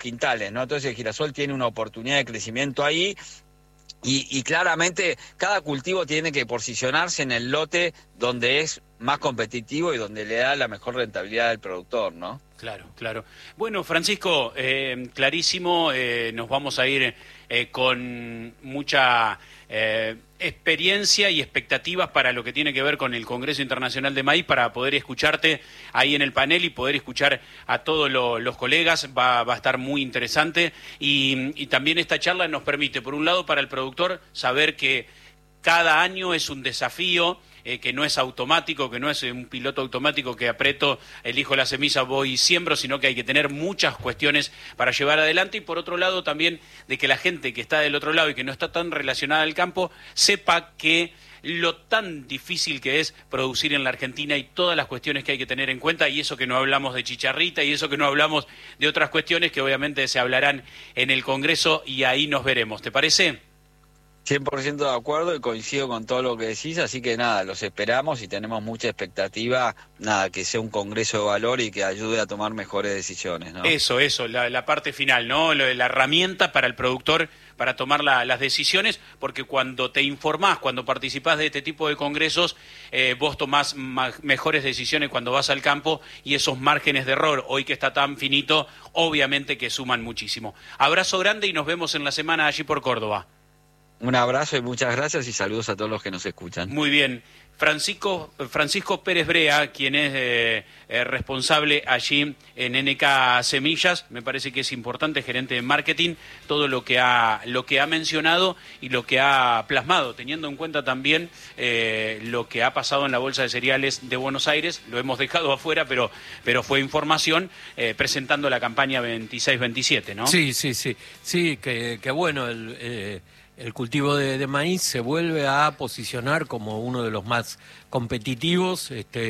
quintales, ¿no? Entonces el girasol tiene una oportunidad de crecimiento ahí. Y claramente cada cultivo tiene que posicionarse en el lote donde es más competitivo y donde le da la mejor rentabilidad al productor, ¿no? Claro, claro. Bueno, Francisco, clarísimo, nos vamos a ir con mucha experiencia y expectativas para lo que tiene que ver con el Congreso Internacional de Maíz, para poder escucharte ahí en el panel y poder escuchar a todos los colegas. Va a estar muy interesante y también esta charla nos permite, por un lado, para el productor saber que cada año es un desafío, que no es automático, que no es un piloto automático que aprieto, elijo la semilla, voy y siembro, sino que hay que tener muchas cuestiones para llevar adelante. Y por otro lado también de que la gente que está del otro lado y que no está tan relacionada al campo sepa que lo tan difícil que es producir en la Argentina y todas las cuestiones que hay que tener en cuenta, y eso que no hablamos de chicharrita y eso que no hablamos de otras cuestiones que obviamente se hablarán en el Congreso, y ahí nos veremos. ¿Te parece? 100% de acuerdo y coincido con todo lo que decís, así que nada, los esperamos y tenemos mucha expectativa, nada, que sea un congreso de valor y que ayude a tomar mejores decisiones, ¿no? Eso, la parte final, ¿no? La herramienta para el productor para tomar las decisiones, porque cuando te informás, cuando participás de este tipo de congresos, vos tomás mejores decisiones cuando vas al campo, y esos márgenes de error, hoy que está tan finito, obviamente que suman muchísimo. Abrazo grande y nos vemos en la semana allí por Córdoba. Un abrazo y muchas gracias y saludos a todos los que nos escuchan. Muy bien. Francisco Pérez Brea, quien es responsable allí en NK Semillas, me parece que es importante, gerente de marketing, todo lo que ha mencionado y lo que ha plasmado, teniendo en cuenta también lo que ha pasado en la Bolsa de Cereales de Buenos Aires. Lo hemos dejado afuera, pero fue información, presentando la campaña 26-27, ¿no? Sí, que bueno, el cultivo de maíz se vuelve a posicionar como uno de los más competitivos.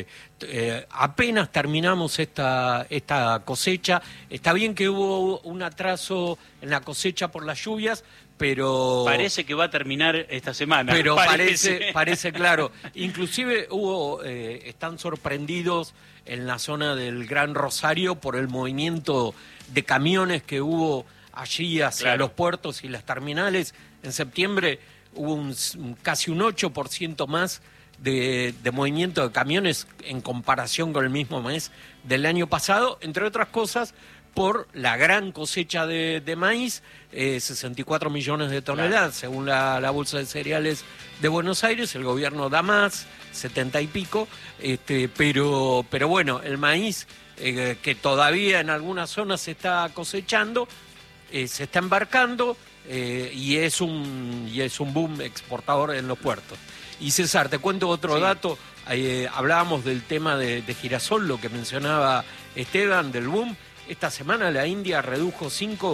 Apenas terminamos esta cosecha. Está bien que hubo un atraso en la cosecha por las lluvias, pero parece que va a terminar esta semana. Pero parece claro. Inclusive están sorprendidos en la zona del Gran Rosario por el movimiento de camiones que hubo allí hacia los puertos y las terminales. En septiembre hubo casi un 8% más de movimiento de camiones en comparación con el mismo mes del año pasado, entre otras cosas por la gran cosecha de maíz, 64 millones de toneladas, según la Bolsa de Cereales de Buenos Aires. El gobierno da más, 70 y pico, pero bueno, el maíz que todavía en algunas zonas se está cosechando, se está embarcando, y es un boom exportador en los puertos. Y César, te cuento otro dato. Hablábamos del tema de girasol, lo que mencionaba Esteban, del boom. Esta semana la India redujo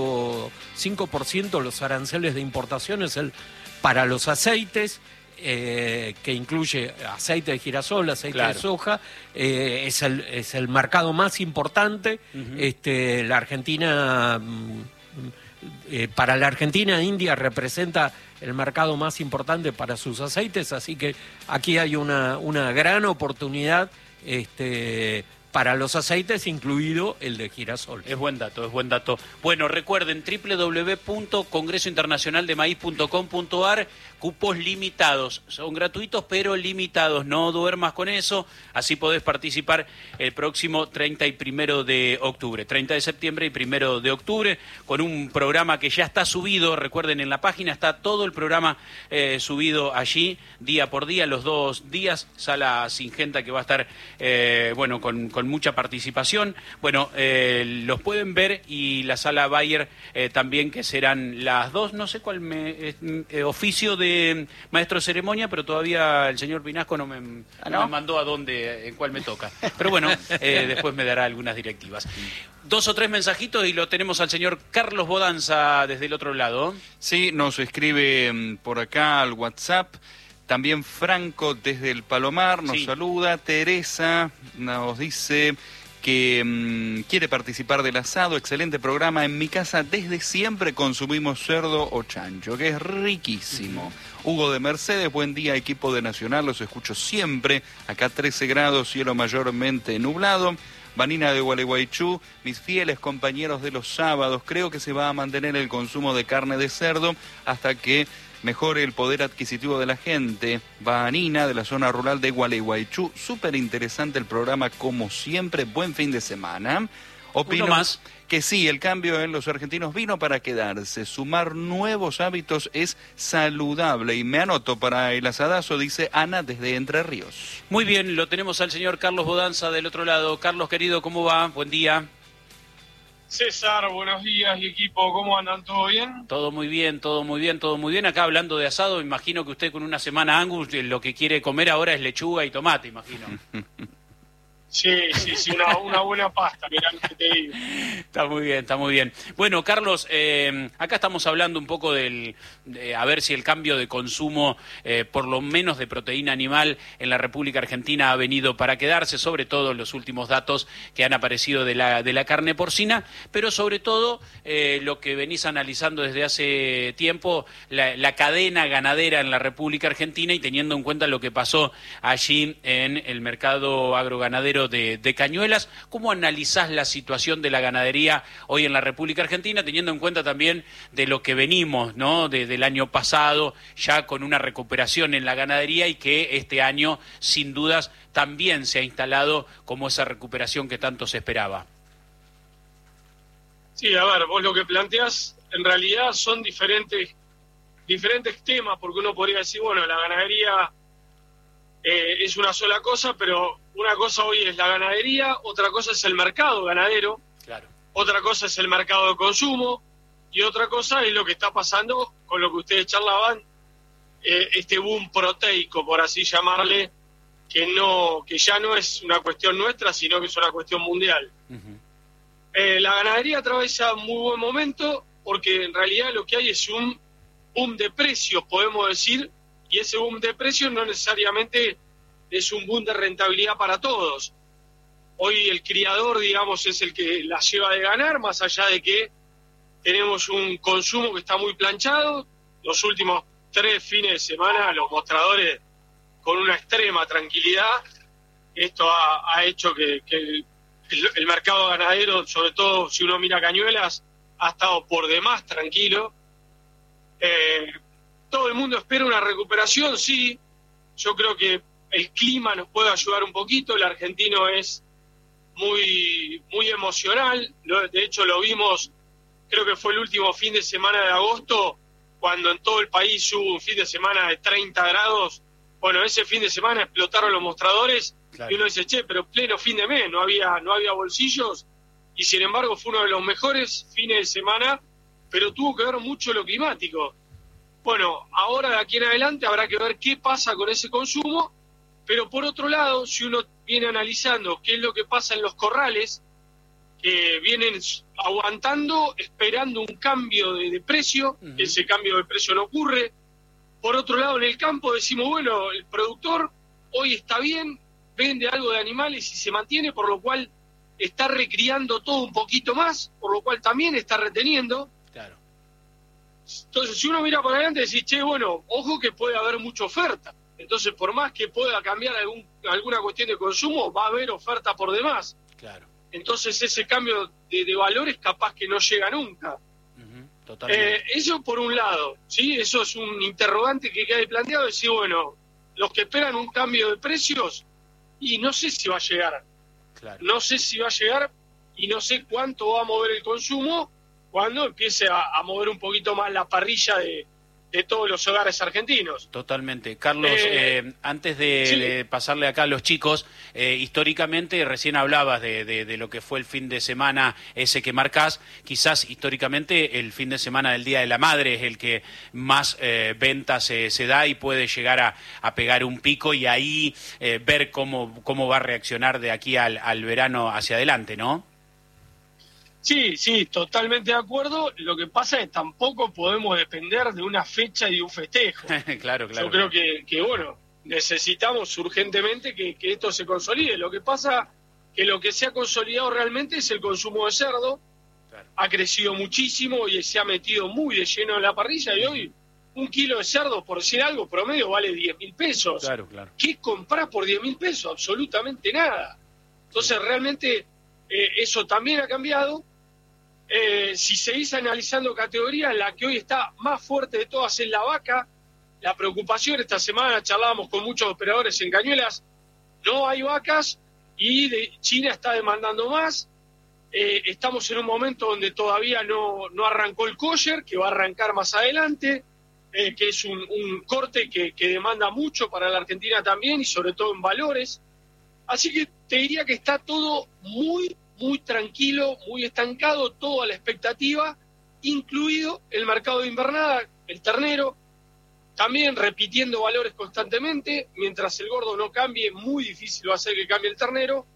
5% los aranceles de importaciones para los aceites, que incluye aceite de girasol, aceite de soja. Es el mercado más importante. La Argentina... para la Argentina, India representa el mercado más importante para sus aceites, así que aquí hay una gran oportunidad para los aceites, incluido el de girasol. Es buen dato. Bueno, recuerden, www.congresointernacionaldemaíz.com.ar, cupos limitados, son gratuitos pero limitados, no duermas con eso, así podés participar el próximo 30 y 1 de octubre, 30 de septiembre y 1 de octubre, con un programa que ya está subido. Recuerden, en la página está todo el programa subido allí, día por día, los 2 días, sala Singenta que va a estar, con mucha participación. Bueno, los pueden ver, y la sala Bayer también, que serán las 2, no sé cuál oficio de maestro de ceremonia, pero todavía el señor Pinasco no me mandó en cuál me toca. Pero bueno, después me dará algunas directivas. 2 o 3 mensajitos y lo tenemos al señor Carlos Bodanza desde el otro lado. Sí, nos escribe por acá al WhatsApp. También Franco desde el Palomar nos saluda. Teresa nos dice que quiere participar del asado. Excelente programa. En mi casa desde siempre consumimos cerdo o chancho, que es riquísimo. Hugo de Mercedes, buen día, equipo de Nacional, los escucho siempre. Acá 13 grados, cielo mayormente nublado. Vanina de Gualeguaychú, mis fieles compañeros de los sábados, creo que se va a mantener el consumo de carne de cerdo hasta que mejore el poder adquisitivo de la gente. Vanina, de la zona rural de Gualeguaychú. Súper interesante el programa, como siempre. Buen fin de semana. Opino más que sí, el cambio en los argentinos vino para quedarse. Sumar nuevos hábitos es saludable. Y me anoto para el asadazo, dice Ana desde Entre Ríos. Muy bien, lo tenemos al señor Carlos Bodanza del otro lado. Carlos, querido, ¿cómo va? Buen día. César, buenos días y equipo, ¿cómo andan? ¿Todo bien? Todo muy bien, todo muy bien, todo muy bien. Acá hablando de asado, imagino que usted con una semana Angus lo que quiere comer ahora es lechuga y tomate, imagino. Sí, una buena pasta, mirá lo que te digo. Está muy bien, está muy bien. Bueno, Carlos, acá estamos hablando un poco a ver si el cambio de consumo, por lo menos de proteína animal en la República Argentina ha venido para quedarse, sobre todo en los últimos datos que han aparecido de la carne porcina, pero sobre todo lo que venís analizando desde hace tiempo, la cadena ganadera en la República Argentina y teniendo en cuenta lo que pasó allí en el mercado agroganadero de Cañuelas. ¿Cómo analizás la situación de la ganadería hoy en la República Argentina, teniendo en cuenta también de lo que venimos, ¿no? Del año pasado, ya con una recuperación en la ganadería y que este año, sin dudas, también se ha instalado como esa recuperación que tanto se esperaba? Sí, a ver, vos lo que planteás en realidad son diferentes temas, porque uno podría decir, bueno, la ganadería es una sola cosa, pero una cosa hoy es la ganadería, otra cosa es el mercado ganadero, claro. Otra cosa es el mercado de consumo y otra cosa es lo que está pasando con lo que ustedes charlaban, este boom proteico, por así llamarle, que ya no es una cuestión nuestra, sino que es una cuestión mundial. Uh-huh. La ganadería atraviesa un muy buen momento porque en realidad lo que hay es un boom de precios, podemos decir, y ese boom de precios no necesariamente es un boom de rentabilidad para todos. Hoy el criador, digamos, es el que la lleva de ganar, más allá de que tenemos un consumo que está muy planchado. Los últimos 3 fines de semana, los mostradores con una extrema tranquilidad. Esto ha hecho que el mercado ganadero, sobre todo si uno mira Cañuelas, ha estado por demás tranquilo. Todo el mundo espera una recuperación, sí. Yo creo que el clima nos puede ayudar un poquito. El argentino es muy emocional. De hecho, lo vimos, creo que fue el último fin de semana de agosto, cuando en todo el país hubo un fin de semana de 30 grados. Bueno, ese fin de semana explotaron los mostradores. Claro. Y uno dice, che, pero pleno fin de mes, no había bolsillos. Y sin embargo fue uno de los mejores fines de semana, pero tuvo que ver mucho lo climático. Bueno, ahora de aquí en adelante habrá que ver qué pasa con ese consumo, pero por otro lado, si uno viene analizando qué es lo que pasa en los corrales, que vienen aguantando, esperando un cambio de precio, uh-huh. Ese cambio de precio no ocurre. Por otro lado, en el campo decimos, bueno, el productor hoy está bien, vende algo de animales y se mantiene, por lo cual está recriando todo un poquito más, por lo cual también está reteniendo. Claro. Entonces, si uno mira para adelante, decís, che, bueno, ojo que puede haber mucha oferta. Entonces, por más que pueda cambiar alguna cuestión de consumo, va a haber oferta por demás. Claro. Entonces, ese cambio de valores capaz que no llega nunca. Uh-huh. Totalmente. Eso por un lado, ¿sí? Eso es un interrogante que queda planteado, decir, bueno, los que esperan un cambio de precios, y no sé si va a llegar. Claro. No sé si va a llegar y no sé cuánto va a mover el consumo cuando empiece a mover un poquito más la parrilla de todos los hogares argentinos. Totalmente. Carlos, antes de pasarle acá a los chicos, históricamente, recién hablabas de lo que fue el fin de semana ese que marcás, quizás históricamente el fin de semana del Día de la Madre es el que más ventas se da y puede llegar a pegar un pico y ahí ver cómo va a reaccionar de aquí al verano hacia adelante, ¿no? Sí, totalmente de acuerdo. Lo que pasa es que tampoco podemos depender de una fecha y de un festejo. Claro. Yo creo que bueno, necesitamos urgentemente que esto se consolide. Lo que pasa que lo que se ha consolidado realmente es el consumo de cerdo. Claro. Ha crecido muchísimo y se ha metido muy de lleno en la parrilla y hoy 1 kilo de cerdo, por decir algo, promedio vale 10.000 pesos. Claro. ¿Qué comprás por 10.000 pesos? Absolutamente nada. Entonces realmente eso también ha cambiado. Si seguís analizando categorías, la que hoy está más fuerte de todas es la vaca. La preocupación, esta semana charlábamos con muchos operadores en Cañuelas, no hay vacas y China está demandando más. Estamos en un momento donde todavía no arrancó el kosher, que va a arrancar más adelante, que es un corte que demanda mucho para la Argentina también, y sobre todo en valores. Así que te diría que está todo muy, muy tranquilo, muy estancado, todo a la expectativa, incluido el mercado de invernada, el ternero, también repitiendo valores constantemente. Mientras el gordo no cambie, muy difícil va a ser que cambie el ternero,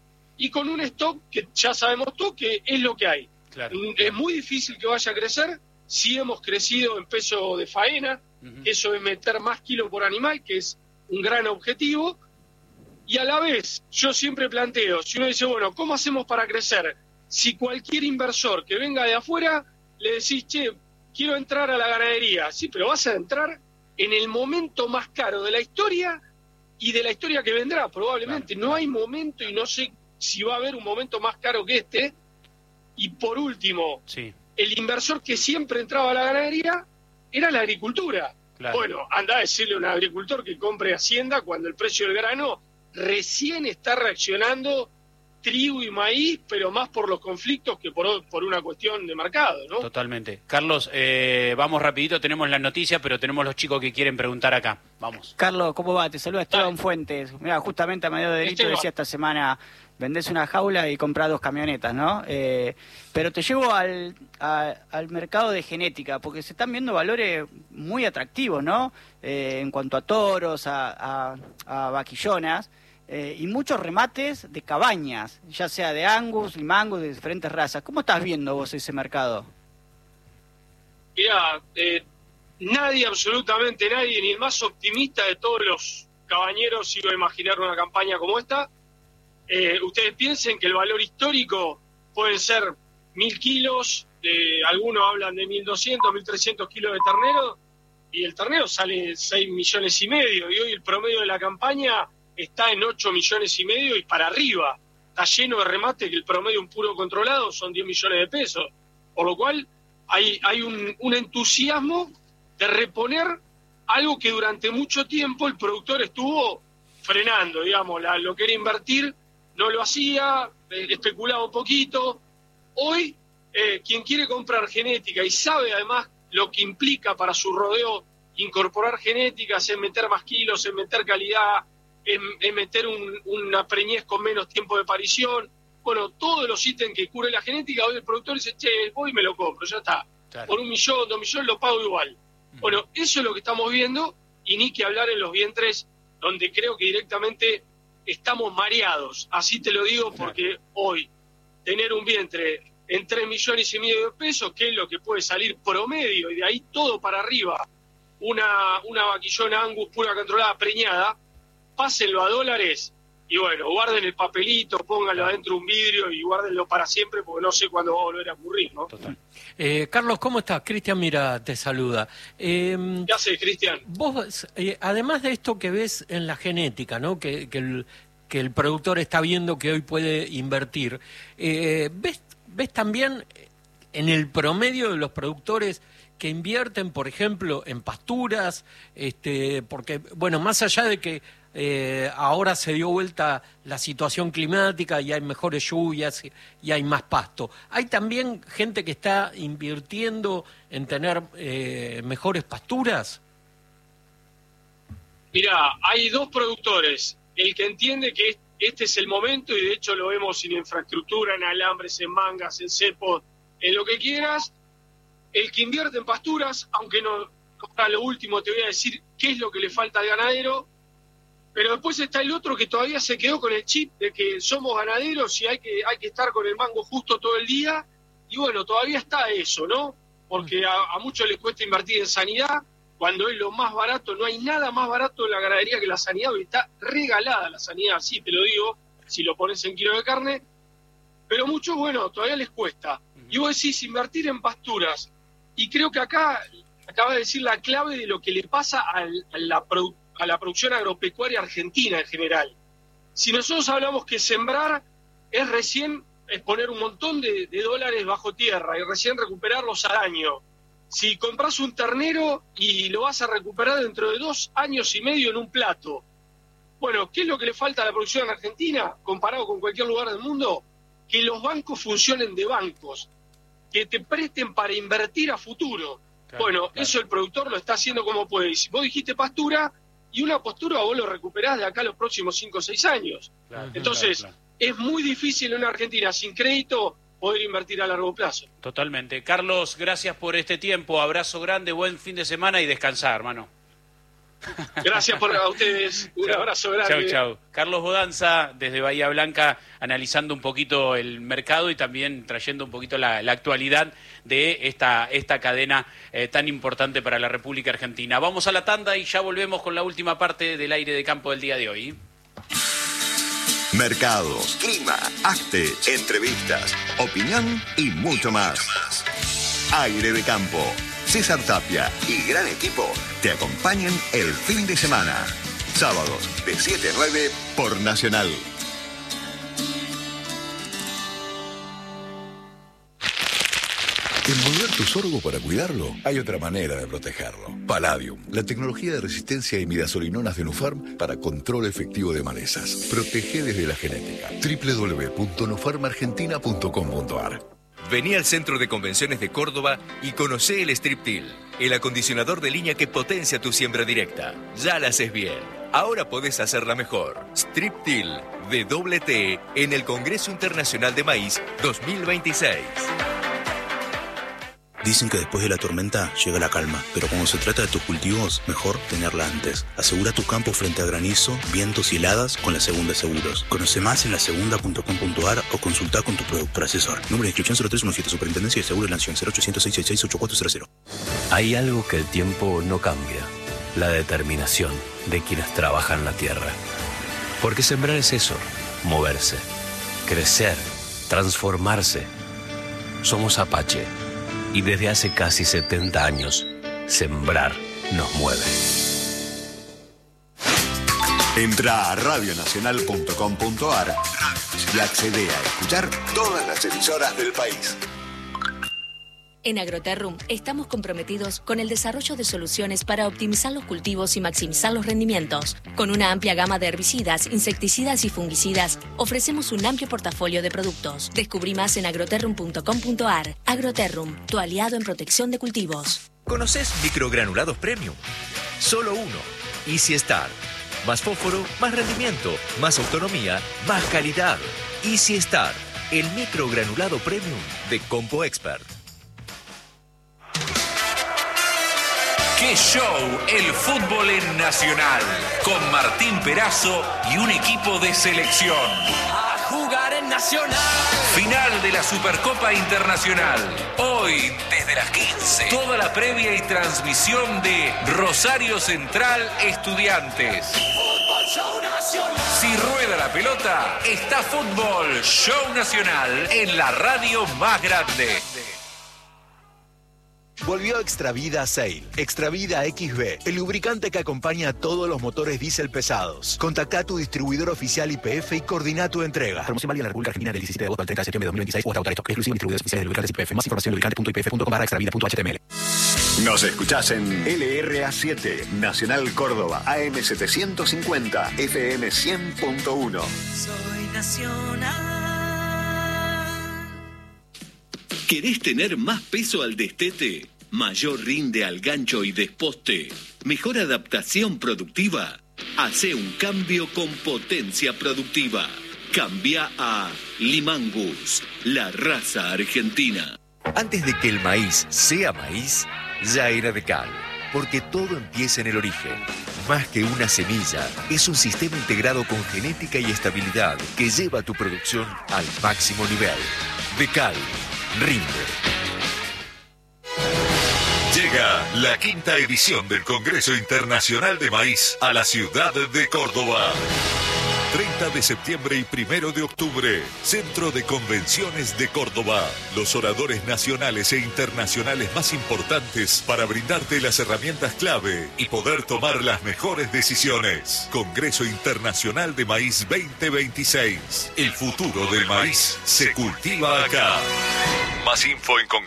y con un stock que ya sabemos todo que es lo que hay. Claro. Es muy difícil que vaya a crecer. Sí hemos crecido en peso de faena, que eso es meter más kilos por animal, que es un gran objetivo. Y a la vez, yo siempre planteo, si uno dice, bueno, ¿cómo hacemos para crecer? Si cualquier inversor que venga de afuera, le decís, che, quiero entrar a la ganadería. Sí, pero vas a entrar en el momento más caro de la historia y de la historia que vendrá, probablemente. Claro. No hay momento, y no sé si va a haber un momento más caro que este. Y por último, sí, el inversor que siempre entraba a la ganadería era la agricultura. Claro. Bueno, anda a decirle a un agricultor que compre Hacienda cuando el precio del grano recién está reaccionando, trigo y maíz, pero más por los conflictos que por una cuestión de mercado, ¿no? Totalmente. Carlos, vamos rapidito, tenemos la noticia, pero tenemos los chicos que quieren preguntar acá. Vamos. Carlos, ¿cómo va? Te saluda Esteban Fuentes. Mira, justamente a medio de delito decía esta semana, vendés una jaula y comprás 2 camionetas, ¿no? Pero te llevo al mercado de genética, porque se están viendo valores muy atractivos, ¿no? En cuanto a toros, a vaquillonas. Y muchos remates de cabañas, ya sea de Angus y Mangus, de diferentes razas. ¿Cómo estás viendo vos ese mercado? Mirá, nadie, absolutamente nadie, ni el más optimista de todos los cabañeros iba a imaginar una campaña como esta. Ustedes piensen que el valor histórico pueden ser 1.000 kilos, algunos hablan de 1.200, 1.300 kilos de ternero, y el ternero sale 6,5 millones, y hoy el promedio de la campaña está en 8,5 millones y para arriba. Está lleno de remate, que el promedio un puro controlado son 10 millones de pesos. Por lo cual hay un entusiasmo de reponer algo que durante mucho tiempo el productor estuvo frenando, digamos, lo que era invertir no lo hacía, especulaba un poquito. Hoy, quien quiere comprar genética y sabe además lo que implica para su rodeo incorporar genéticas, en meter más kilos, en meter calidad, en meter una preñez con menos tiempo de parición, bueno, todos los ítems que cubre la genética, hoy el productor dice, che, voy y me lo compro, ya está. Claro. Por 1 millón, 2 millones lo pago igual. Bueno, eso es lo que estamos viendo, y ni que hablar en los vientres, donde creo que directamente estamos mareados. Así te lo digo, porque hoy tener un vientre en 3,5 millones de pesos, que es lo que puede salir promedio, y de ahí todo para arriba, una vaquillona Angus pura controlada, preñada, pásenlo a dólares, y bueno, guarden el papelito, pónganlo adentro de un vidrio y guárdenlo para siempre, porque no sé cuándo va a volver a ocurrir, ¿no? Total. Carlos, ¿cómo estás? Cristian Mira te saluda. ¿Qué haces, Cristian? Vos, además de esto que ves en la genética, ¿no? Que el productor está viendo que hoy puede invertir, ¿ves también en el promedio de los productores que invierten, por ejemplo, en pasturas? Porque, bueno, más allá de que ahora se dio vuelta la situación climática y hay mejores lluvias y hay más pasto, ¿hay también gente que está invirtiendo en tener mejores pasturas? Mirá, hay 2 productores. El que entiende que este es el momento, y de hecho lo vemos en infraestructura, en alambres, en mangas, en cepos, en lo que quieras. El que invierte en pasturas, aunque no para lo último te voy a decir qué es lo que le falta al ganadero, pero después está el otro que todavía se quedó con el chip de que somos ganaderos y hay que estar con el mango justo todo el día, y bueno, todavía está eso, ¿no? Porque a muchos les cuesta invertir en sanidad, cuando es lo más barato. No hay nada más barato en la ganadería que la sanidad, porque está regalada la sanidad, sí te lo digo, si lo pones en kilo de carne, pero muchos, bueno, todavía les cuesta. Y vos decís, invertir en pasturas, y creo que acá acaba de decir la clave de lo que le pasa a la producción agropecuaria argentina en general. Si nosotros hablamos que sembrar es recién es poner un montón de dólares bajo tierra y recién recuperarlos al año. Si compras un ternero y lo vas a recuperar dentro de 2 años y medio en un plato. Bueno, ¿qué es lo que le falta a la producción en Argentina, comparado con cualquier lugar del mundo? Que los bancos funcionen de bancos, que te presten para invertir a futuro. Claro, bueno, claro. Eso el productor lo está haciendo como puede. Y si vos dijiste pastura, y una postura vos lo recuperás de acá a los próximos 5 o 6 años. Claro, entonces, claro. Es muy difícil en una Argentina sin crédito poder invertir a largo plazo. Totalmente. Carlos, gracias por este tiempo. Abrazo grande, buen fin de semana y descansar, hermano. Gracias a ustedes. Un abrazo grande. Chau. Carlos Bodanza, desde Bahía Blanca, analizando un poquito el mercado y también trayendo un poquito la actualidad de esta cadena tan importante para la República Argentina. Vamos a la tanda y ya volvemos con la última parte del aire de campo del día de hoy. Mercados, clima, arte, entrevistas, opinión y mucho más. Aire de campo. César Tapia y gran equipo te acompañan el fin de semana. Sábados de 7 a 9 por Nacional. ¿Envolver tu sorgo para cuidarlo? Hay otra manera de protegerlo. Palladium, la tecnología de resistencia a imidazolinonas de Nufarm para control efectivo de malezas. Protege desde la genética. www.nufarmargentina.com.ar. Vení al Centro de Convenciones de Córdoba y conocé el Strip Till, el acondicionador de línea que potencia tu siembra directa. Ya la haces bien. Ahora podés hacerla mejor. Strip Till de T en el Congreso Internacional de Maíz 2026. Dicen que después de la tormenta llega la calma, pero cuando se trata de tus cultivos, mejor tenerla antes. Asegura tu campo frente a granizo, vientos y heladas con La Segunda Seguros. Conoce más en lasegunda.com.ar o consulta con tu productor asesor. Número de inscripción 0317, Superintendencia de Seguros de la Nación, 0800-666-8400. Hay algo que el tiempo no cambia: la determinación de quienes trabajan la tierra. Porque sembrar es eso, moverse, crecer, transformarse. Somos Apache. Y desde hace casi 70 años, sembrar nos mueve. Entra a radionacional.com.ar y accede a escuchar todas las emisoras del país. En Agroterrum estamos comprometidos con el desarrollo de soluciones para optimizar los cultivos y maximizar los rendimientos. Con una amplia gama de herbicidas, insecticidas y fungicidas, ofrecemos un amplio portafolio de productos. Descubrí más en agroterrum.com.ar. Agroterrum, tu aliado en protección de cultivos. ¿Conoces microgranulados premium? Solo uno. Easy Start. Más fósforo, más rendimiento, más autonomía, más calidad. Easy Start, el microgranulado premium de Compo Expert. ¡Qué show! El fútbol en Nacional. Con Martín Perazo y un equipo de selección. A jugar en Nacional. Final de la Supercopa Internacional. Hoy, desde las 15. Toda la previa y transmisión de Rosario Central Estudiantes. Fútbol Show Nacional. Si rueda la pelota, está Fútbol Show Nacional en la radio más grande. Volvió Extravida Sail, Extravida XB, el lubricante que acompaña a todos los motores diésel pesados. Contacta a tu distribuidor oficial YPF y coordina tu entrega. Promoción válida en la República Argentina del 17 de agosto al 30 de septiembre de 2026 o hasta agotar stock. Exclusivo distribuidores oficiales de lubricantes YPF. Más información en lubricante.ipf.com/extravida.html. Nos escuchás en LRA7, Nacional Córdoba, AM 750, FM 100.1. Soy Nacional. ¿Querés tener más peso al destete? ¿Mayor rinde al gancho y desposte? ¿Mejor adaptación productiva? Hace un cambio con potencia productiva. Cambia a Limangus, la raza argentina. Antes de que el maíz sea maíz, ya era Decal. Porque todo empieza en el origen. Más que una semilla, es un sistema integrado con genética y estabilidad que lleva tu producción al máximo nivel. Decal. Rinde. Llega la 5ª edición del Congreso Internacional de Maíz a la ciudad de Córdoba. 30 de septiembre y 1 de octubre, Centro de Convenciones de Córdoba. Los oradores nacionales e internacionales más importantes para brindarte las herramientas clave y poder tomar las mejores decisiones. Congreso Internacional de Maíz 2026. El futuro del maíz se cultiva acá. Más info en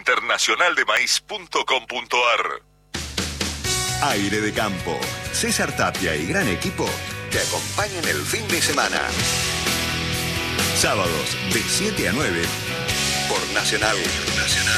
congresointernacionaldemaíz.com.ar. Aire de Campo. César Tapia y gran equipo te acompañan el fin de semana. Sábados de 7 a 9 por Nacional.